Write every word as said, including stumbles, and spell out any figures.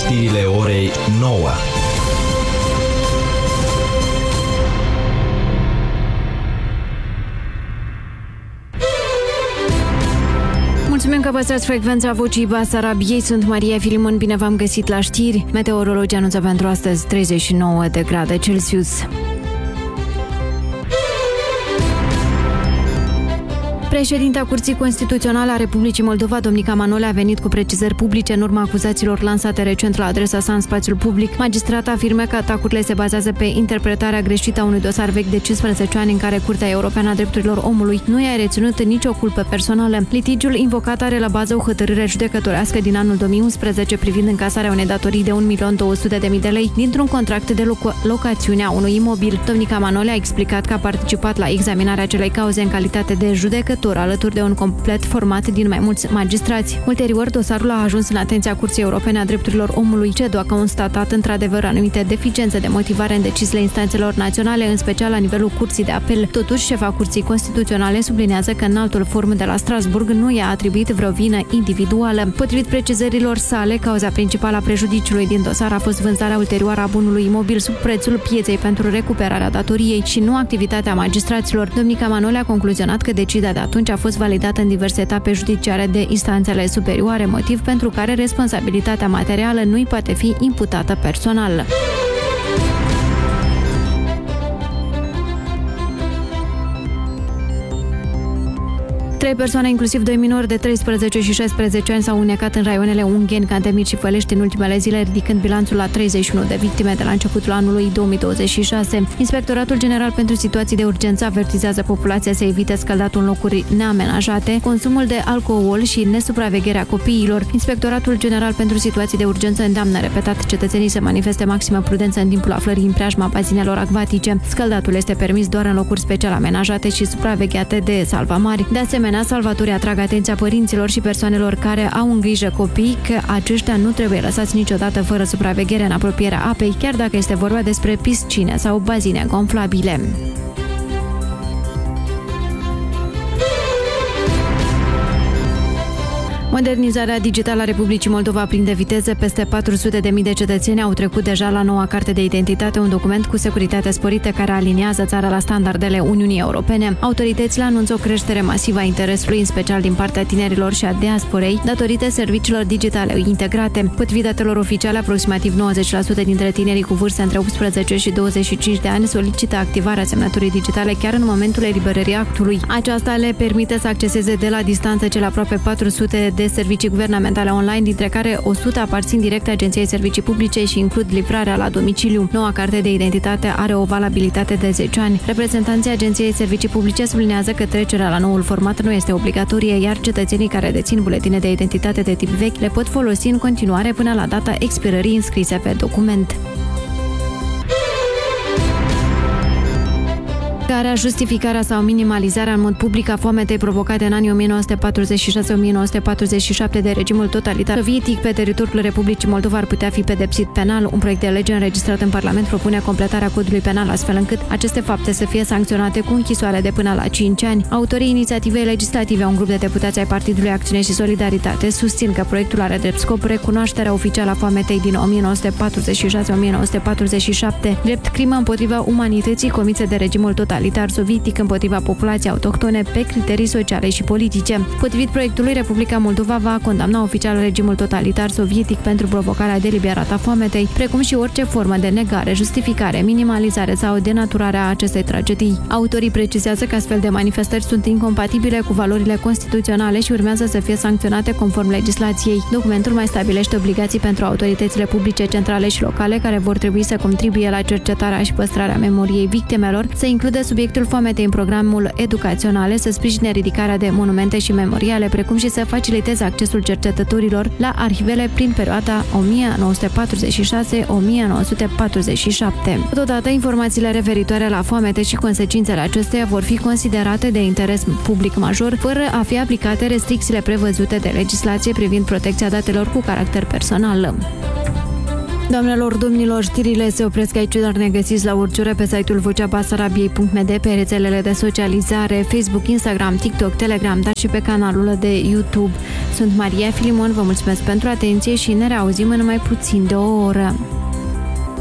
Știrile orei nouă. Mulțumim că păstrați frecvența Vocii Basarabiei. Sunt Maria Filimon, bine v-am găsit la știri. Meteorologii anunță pentru astăzi treizeci și nouă de grade Celsius. Președinta Curții Constituționale a Republicii Moldova, Domnica Manole, a venit cu precizări publice în urma acuzațiilor lansate recent la adresa sa în spațiul public. Magistrata afirmă că atacurile se bazează pe interpretarea greșită a unui dosar vechi de cincisprezece ani în care Curtea Europeană a Drepturilor Omului nu i-a reținut nicio culpă personală. Litigiul invocat are la bază o hotărâre judecătorească din anul două mii unsprezece privind încasarea unei datorii de un milion două sute de mii de lei dintr-un contract de loc- locațiune a unui imobil. Domnica Manole a explicat că a participat la examinarea acelei cauze în calitate de judecător alături de un complet format din mai mulți magistrați. Ulterior, dosarul a ajuns în atenția Curții Europene a Drepturilor Omului, C E D O a constatat într-adevăr anumite deficiențe de motivare în deciziile instanțelor naționale, în special la nivelul Curții de Apel. Totuși, șefa Curții Constituționale subliniază că înaltul forum de la Strasburg nu i-a atribuit vreo vină individuală. Potrivit precizărilor sale, cauza principală a prejudiciului din dosar a fost vânzarea ulterioară a bunului imobil sub prețul pieței pentru recuperarea datoriei și nu activitatea magistraților. Domnica Manole a concluzionat că decizia de atunci a fost validată în diverse etape judiciare de instanțele superioare, motiv pentru care responsabilitatea materială nu-i poate fi imputată personal. Trei persoane, inclusiv doi minori de treisprezece și șaisprezece ani, s-au unecat în raioanele Ungheni, Cantemir și Fălești în ultimele zile, ridicând bilanțul la treizeci și unu de victime de la începutul anului două mii douăzeci și șase. Inspectoratul General pentru Situații de Urgență avertizează populația să evite scăldatul în locuri neamenajate, consumul de alcool și nesupravegherea copiilor. Inspectoratul General pentru Situații de Urgență îndeamnă repetat cetățenii să manifeste maximă prudență în timpul aflării în preajma bazinelor acvatice. Scăldatul este permis doar în locuri special amenajate și supravegheate de salvamari. De asemenea, salvatorii atrag atenția părinților și persoanelor care au în grijă copii că aceștia nu trebuie lăsați niciodată fără supraveghere în apropierea apei, chiar dacă este vorba despre piscine sau bazine gonflabile. Modernizarea digitală a Republicii Moldova prinde viteze. Peste patru sute de mii de cetățeni au trecut deja la noua carte de identitate, un document cu securitate sporită care aliniază țara la standardele Uniunii Europene. Autoritățile anunță o creștere masivă a interesului, în special din partea tinerilor și a diasporei, datorită serviciilor digitale integrate. Potrivit datelor oficiale, aproximativ nouăzeci la sută dintre tinerii cu vârste între optsprezece și douăzeci și cinci de ani solicită activarea semnăturii digitale chiar în momentul eliberării actului. Aceasta le permite să acceseze de la distanță cele aproape patru sute de servicii guvernamentale online, dintre care o sută aparțin direct Agenției Servicii Publice și includ livrarea la domiciliu. Noua carte de identitate are o valabilitate de zece ani. Reprezentanții Agenției Servicii Publice sublinează că trecerea la noul format nu este obligatorie, iar cetățenii care dețin buletine de identitate de tip vechi le pot folosi în continuare până la data expirării înscrise pe document. Care justificarea sau minimalizarea în mod public a foametei provocate în anii o mie nouă sute patruzeci și șase - o mie nouă sute patruzeci și șapte de regimul totalitar sovietic pe teritoriul Republicii Moldova ar putea fi pedepsit penal. Un proiect de lege înregistrat în Parlament propune completarea codului penal astfel încât aceste fapte să fie sancționate cu închisoare de până la cinci ani. Autorii inițiativei legislative, un grup de deputați ai Partidului Acțiune și Solidaritate, susțin că proiectul are drept scop recunoașterea oficială a foametei din o mie nouă sute patruzeci și șase - o mie nouă sute patruzeci și șapte, drept crimă împotriva umanității comise de regimul totalitar sovietic împotriva populației autohtone pe criterii sociale și politice. Potrivit proiectului, Republica Moldova va condamna oficial regimul totalitar sovietic pentru provocarea deliberată a foametei, precum și orice formă de negare, justificare, minimalizare sau denaturare a acestei tragedii. Autorii precizează că astfel de manifestări sunt incompatibile cu valorile constituționale și urmează să fie sancționate conform legislației. Documentul mai stabilește obligații pentru autoritățile publice centrale și locale care vor trebui să contribuie la cercetarea și păstrarea memoriei victimelor, să includă subiectul foametei în programul educaționale, să sprijine ridicarea de monumente și memoriale, precum și să faciliteze accesul cercetătorilor la arhivele prin perioada o mie nouă sute patruzeci și șase - o mie nouă sute patruzeci și șapte. Totodată, informațiile referitoare la foamete și consecințele acesteia vor fi considerate de interes public major, fără a fi aplicate restricțiile prevăzute de legislație privind protecția datelor cu caracter personal. Doamnelor, domnilor, știrile se opresc aici, dar ne găsiți la urciune pe site-ul vocea basarabiei punct m d, pe rețelele de socializare, Facebook, Instagram, TikTok, Telegram, dar și pe canalul de YouTube. Sunt Maria Filimon, vă mulțumesc pentru atenție și ne reauzim în mai puțin de o oră.